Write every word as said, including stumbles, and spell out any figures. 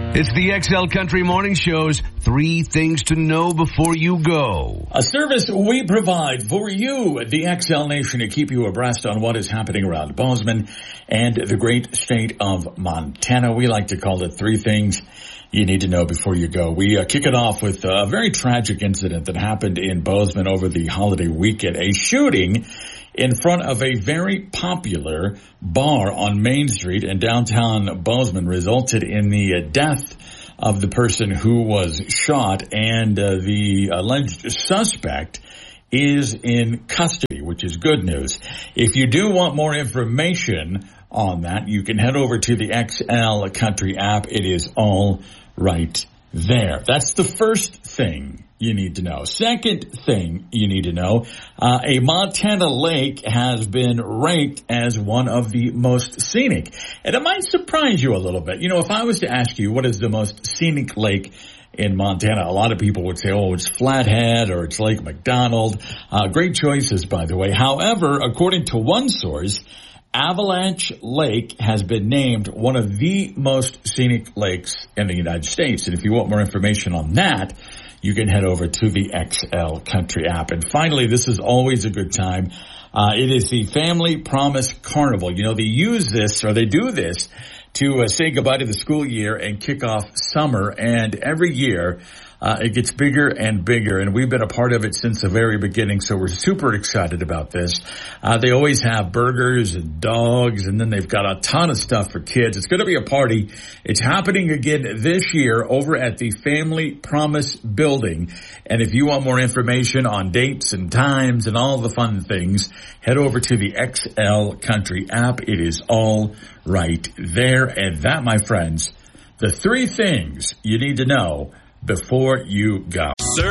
It's the X L Country Morning Show's Three Things to Know Before You Go. A service we provide for you, the X L Nation, to keep you abreast on what is happening around Bozeman and the great state of Montana. We like to call it Three Things You Need to Know Before You Go. We uh, kick it off with a very tragic incident that happened in Bozeman over the holiday weekend. A shooting in front of a very popular bar on Main Street in downtown Bozeman resulted in the death of the person who was shot, and uh, the alleged suspect is in custody, which is good news. If you do want more information on that, you can head over to the X L Country app. It is all right there. That's the first thing you need to know. Second thing you need to know, uh, a Montana lake has been ranked as one of the most scenic. And it might surprise you a little bit. You know, if I was to ask you what is the most scenic lake in Montana, a lot of people would say, oh, it's Flathead or it's Lake McDonald. Uh, great choices, by the way. However, according to one source, Avalanche Lake has been named one of the most scenic lakes in the United States. And if you want more information on that, you can head over to the X L Country app. And finally, this is always a good time. Uh, it is the Family Promise Carnival. You know, they use this, or they do this, to uh, say goodbye to the school year and kick off summer. And every year, uh, it gets bigger and bigger. And we've been a part of it since the very beginning, so we're super excited about this. Uh, they always have burgers and dogs, and then they've got a ton of stuff for kids. It's going to be a party. It's happening again this year over at the Family Promise Building. And if you want more information on dates and times and all the fun things, head over to the X L Country app. It is all right there. And that, my friends, the three things you need to know before you go. Sir.